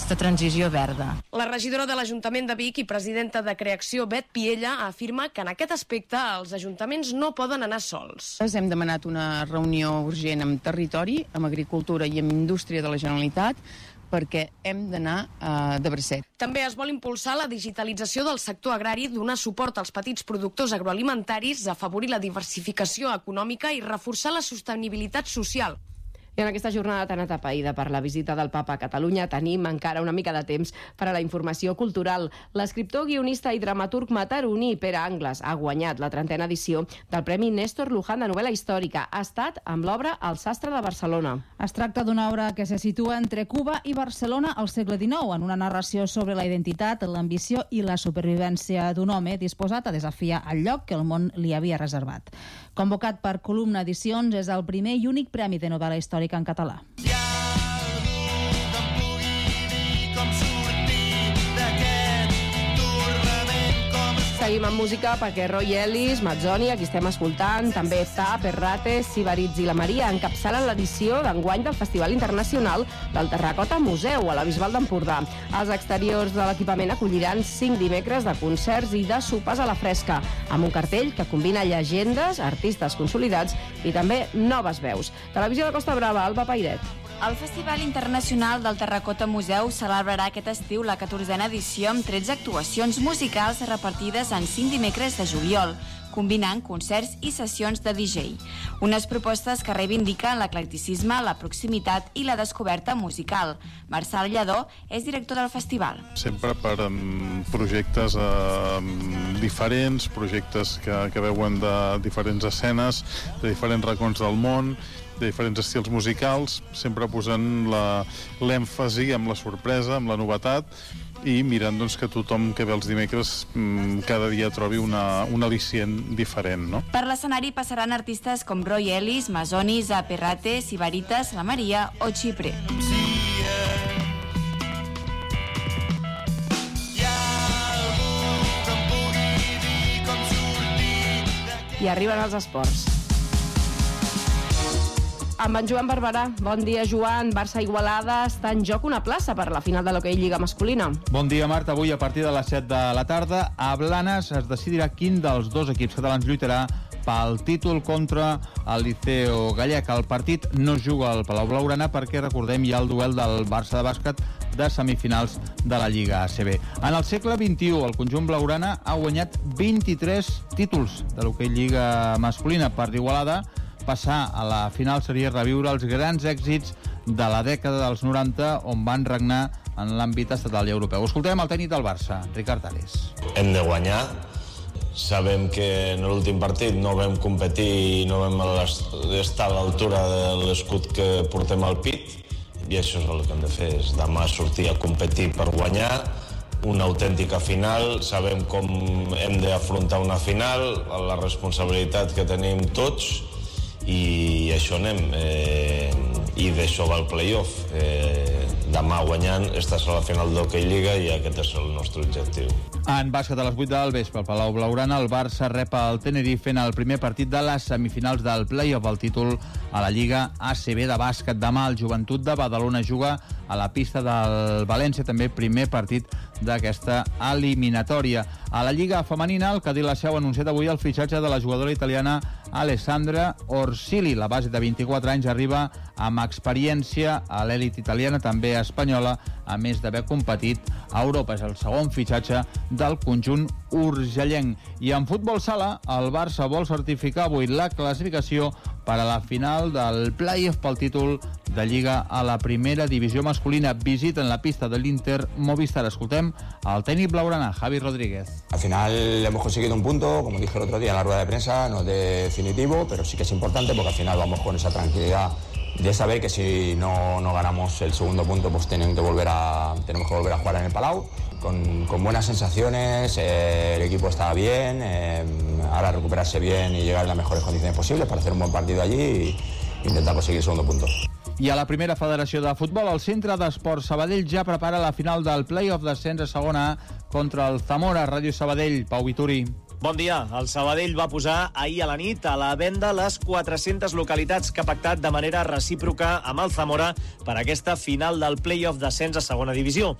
aquesta transició verda. La regidora de l'Ajuntament de Vic i presidenta de Creacció, Bet Piella, afirma que en aquest aspecte els ajuntaments no poden anar sols. Hem demanat una reunió urgent amb territori, amb agricultura i amb indústria de la Generalitat, perquè hem d'anar de bracet. També es vol impulsar la digitalització del sector agrari, donar suport als petits productors agroalimentaris, afavorir la diversificació econòmica i reforçar la sostenibilitat social. I en aquesta jornada tan atapeïda per la visita del Papa a Catalunya tenim encara una mica de temps per a la informació cultural. L'escriptor, guionista i dramaturg mataroní Pere Angles ha guanyat la 30a edició del Premi Néstor Luján de novel·la històrica. Ha estat amb l'obra El sastre de Barcelona. Es tracta d'una obra que se situa entre Cuba i Barcelona al segle XIX, en una narració sobre la identitat, l'ambició i la supervivència d'un home disposat a desafiar el lloc que el món li havia reservat. Convocat per Columna Edicions, és el primer i únic premi de novel·la històrica en català. Seguim amb música perquè Roy Ellis, Mazzoni, aquí estem escoltant, també Tap, Errate, Sibaritz i la Maria encapçalen l'edició d'enguany del Festival Internacional del Terracota Museu a la Bisbal d'Empordà. Els exteriors de l'equipament acolliran 5 dimecres de concerts i de sopars a la fresca, amb un cartell que combina llegendes, artistes consolidats i també noves veus. Televisió de Costa Brava, Alba Pairet. El Festival Internacional del Terracota Museu celebrarà aquest estiu la 14a edició amb 13 actuacions musicals repartides en 5 dimecres de juliol, combinant concerts i sessions de DJ. Unes propostes que reivindiquen l'eclecticisme, la proximitat i la descoberta musical. Marçal Lledó és director del festival. Sempre per projectes diferents, projectes que veuen de diferents escenes, de diferents racons del món, de diferents estils musicals, sempre posant l'èmfasi amb la sorpresa, amb la novetat, i mirant doncs, que tothom que ve els dimecres cada dia trobi un al·licient diferent, no? Per l'escenari passaran artistes com Roy Ellis, Mazzoni, Perrate, Sibaritas, la Maria o Xipre. I arriben els esports. Amb en Joan Barberà. Bon dia, Joan. Barça-Igualada està en joc una plaça per la final de l'hoquei Lliga masculina. Bon dia, Marta. Avui, a partir de les 7 de la tarda, a Blanes es decidirà quin dels dos equips catalans lluitarà pel títol contra el Liceo Gallec. El partit no juga al Palau Blaugrana perquè, recordem, hi ha el duel del Barça de bàsquet de semifinals de la Lliga ACB. En el segle XXI, el conjunt blaugrana ha guanyat 23 títols de l'hoquei Lliga masculina. Per l'Igualada, passar a la final seria reviure els grans èxits de la dècada dels 90, on van regnar en l'àmbit estatal i europeu. Escoltem el tècnic del Barça, Ricard Ares. Hem de guanyar. Sabem que en l'últim partit no vam competir i no vam estar a l'altura de l'escut que portem al pit, i això és el que hem de fer, és demà sortir a competir per guanyar una autèntica final. Sabem com hem d'afrontar una final, la responsabilitat que tenim tots, i això anem, i d'això va el playoff. Demà guanyant estàs a la final d'Hockey Lliga i aquest és el nostre objectiu. En bàsquet a les 8 del vespre al Palau Blaugrana, el Barça rep el Tenerife en el primer partit de les semifinals del playoff, el títol a la Lliga ACB de bàsquet. Demà el Joventut de Badalona juga a la pista del València, també primer partit d'aquesta eliminatòria. A la Lliga femenina, el Cadí la Seu ha anunciat avui el fitxatge de la jugadora italiana Alessandra Orsili. La base de 24 anys arriba amb experiència a l'elit italiana, també espanyola, a més d'haver competit a Europa. És el segon fitxatge del conjunt urgellenc. I en futbol sala, el Barça vol certificar avui la classificació per a la final del playoff pel títol de Lliga a la primera divisió masculina. Visiten la pista de l'Inter Movistar. Escoltem al tècnic blaugrana, Javi Rodríguez. Al final hemos conseguido un punto, como dije el otro día en la rueda de prensa, no es definitivo, pero sí que es importante porque al final vamos con esa tranquilidad de saber que si no ganamos el segundo punto, pues tenemos que volver a jugar en el Palau. Con buenas sensaciones, el equipo está bien, ahora recuperarse bien y llegar en las mejores condiciones posibles para hacer un buen partido allí y intentar conseguir el segundo punto. I a la primera federació de futbol, el Centre d'Esports Sabadell ja prepara la final del play-off d'ascens a segona A contra el Zamora. Ràdio Sabadell, Pau Vituri. Bon dia. El Sabadell va posar ahir a la nit a la venda les 400 localitats que ha pactat de manera recíproca amb el Zamora per aquesta final del play-off d'ascens a segona divisió.